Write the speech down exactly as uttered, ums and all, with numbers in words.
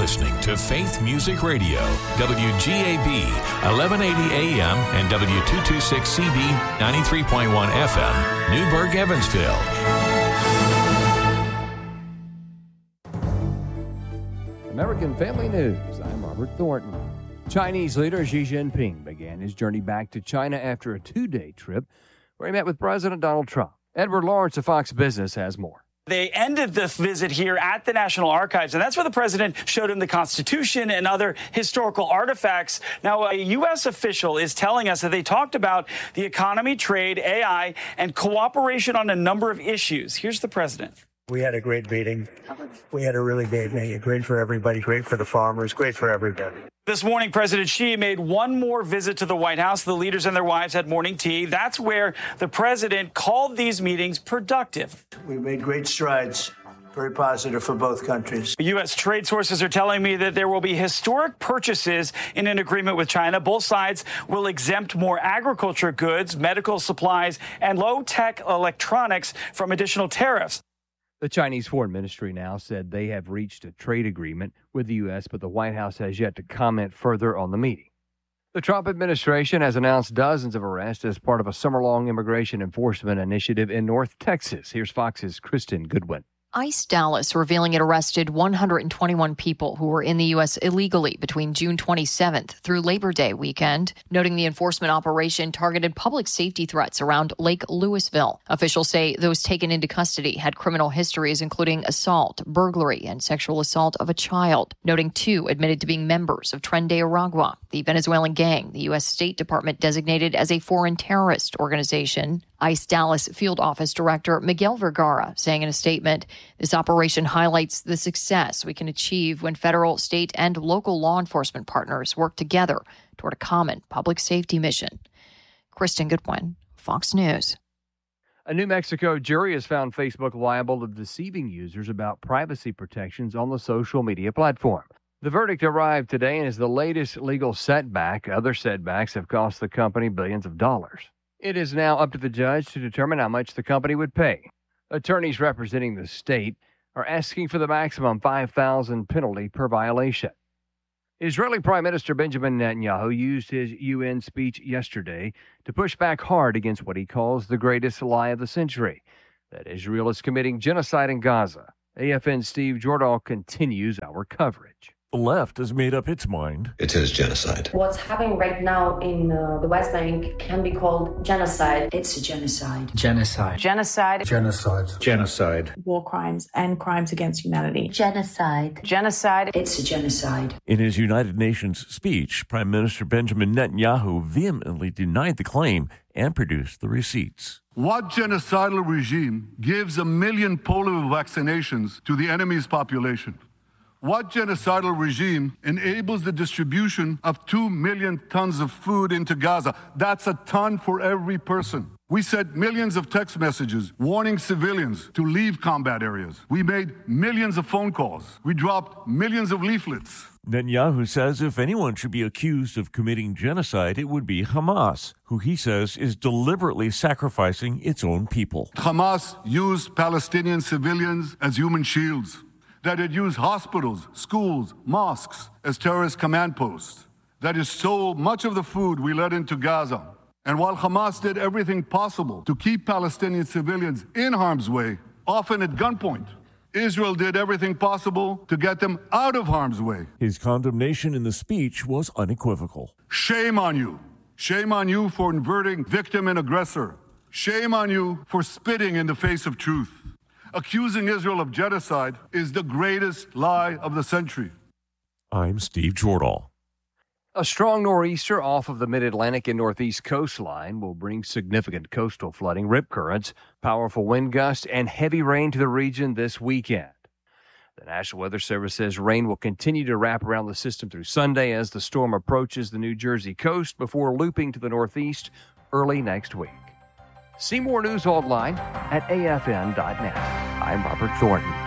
listening to Faith Music Radio, W G A B, eleven eighty A M and W two twenty-six C B, ninety-three point one F M, Newburgh, Evansville. American Family News. I'm Robert Thornton. Chinese leader Xi Jinping began his journey back to China after a two-day trip where he met with President Donald Trump. Edward Lawrence of Fox Business has more. They ended this visit here at the National Archives, and that's where the president showed him the Constitution and other historical artifacts. Now, a U S official is telling us that they talked about the economy, trade, A I, and cooperation on a number of issues. Here's the president. We had a great meeting. We had a really great meeting. Great for everybody, great for the farmers, great for everybody. This morning, President Xi made one more visit to the White House. The leaders and their wives had morning tea. That's where the president called these meetings productive. We made great strides. Very positive for both countries. U S trade sources are telling me that there will be historic purchases in an agreement with China. Both sides will exempt more agriculture goods, medical supplies, and low-tech electronics from additional tariffs. The Chinese Foreign Ministry now said they have reached a trade agreement with the U S, but the White House has yet to comment further on the meeting. The Trump administration has announced dozens of arrests as part of a summer-long immigration enforcement initiative in North Texas. Here's Fox's Kristen Goodwin. ICE Dallas revealing it arrested one hundred twenty-one people who were in the U S illegally between June twenty-seventh through Labor Day weekend, noting the enforcement operation targeted public safety threats around Lake Louisville. Officials say those taken into custody had criminal histories including assault, burglary, and sexual assault of a child, noting two admitted to being members of Tren de Aragua, the Venezuelan gang the U S State Department designated as a foreign terrorist organization. ICE Dallas Field Office Director Miguel Vergara saying in a statement, this operation highlights the success we can achieve when federal, state, and local law enforcement partners work together toward a common public safety mission. Kristen Goodwin, Fox News. A New Mexico jury has found Facebook liable of deceiving users about privacy protections on the social media platform. The verdict arrived today and is the latest legal setback. Other setbacks have cost the company billions of dollars. It is now up to the judge to determine how much the company would pay. Attorneys representing the state are asking for the maximum five thousand dollars penalty per violation. Israeli Prime Minister Benjamin Netanyahu used his U N speech yesterday to push back hard against what he calls the greatest lie of the century, that Israel is committing genocide in Gaza. A F N's Steve Jordahl continues our coverage. The left has made up its mind. It is genocide. What's happening right now in uh, the West Bank can be called genocide. It's a genocide. Genocide. Genocide. Genocide. Genocide. War crimes and crimes against humanity. Genocide. Genocide. It's a genocide. In his United Nations speech, Prime Minister Benjamin Netanyahu vehemently denied the claim and produced the receipts. What genocidal regime gives a million polio vaccinations to the enemy's population? What genocidal regime enables the distribution of two million tons of food into Gaza? That's a ton for every person. We sent millions of text messages warning civilians to leave combat areas. We made millions of phone calls. We dropped millions of leaflets. Netanyahu says if anyone should be accused of committing genocide, it would be Hamas, who he says is deliberately sacrificing its own people. Hamas used Palestinian civilians as human shields. That it used hospitals, schools, mosques as terrorist command posts. That it stole much of the food we let into Gaza. And while Hamas did everything possible to keep Palestinian civilians in harm's way, often at gunpoint, Israel did everything possible to get them out of harm's way. His condemnation in the speech was unequivocal. Shame on you. Shame on you for inverting victim and aggressor. Shame on you for spitting in the face of truth. Accusing Israel of genocide is the greatest lie of the century. I'm Steve Jordahl. A strong nor'easter off of the mid-Atlantic and northeast coastline will bring significant coastal flooding, rip currents, powerful wind gusts, and heavy rain to the region this weekend. The National Weather Service says rain will continue to wrap around the system through Sunday as the storm approaches the New Jersey coast before looping to the northeast early next week. See more news online at A F N dot net. I'm Robert Thornton.